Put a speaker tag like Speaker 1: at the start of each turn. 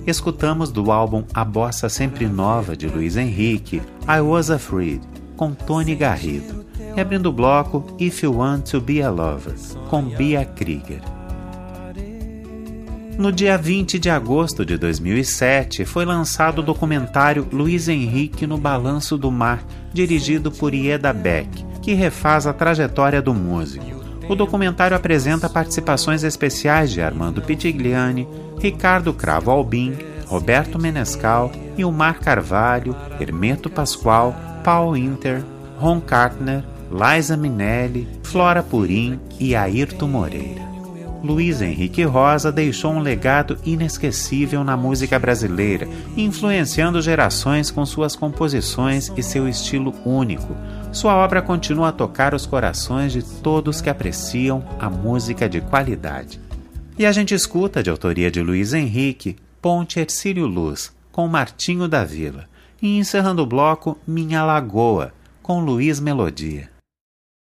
Speaker 1: escutamos do álbum A Bossa Sempre Nova, de Luiz Henrique, I Was Afraid, com Tony Garrido, e abrindo o bloco If You Want to Be a Lover, com Bia Krieger. No dia 20 de agosto de 2007, foi lançado o documentário Luiz Henrique no Balanço do Mar, dirigido por Ieda Beck, que refaz a trajetória do músico. O documentário apresenta participações especiais de Armando Pitigliani, Ricardo Cravo Albim, Roberto Menescal, Ilmar Carvalho, Hermeto Pascoal, Paul Inter, Ron Kartner, Liza Minelli, Flora Purim e Ayrton Moreira. Luiz Henrique Rosa deixou um legado inesquecível na música brasileira, influenciando gerações com suas composições e seu estilo único. Sua obra continua a tocar os corações de todos que apreciam a música de qualidade. E a gente escuta, de autoria de Luiz Henrique, Ponte Hercílio Luz, com Martinho da Vila, e encerrando o bloco Minha Lagoa, com Luiz Melodia.